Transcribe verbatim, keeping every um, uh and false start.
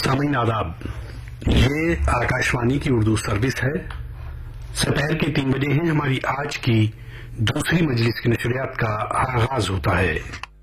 सामीन आदाब, ये आकाशवाणी की उर्दू सर्विस है। दोपहर के तीन बजे हैं। हमारी आज की दूसरी मजलिस की नशरियात का आगाज होता है।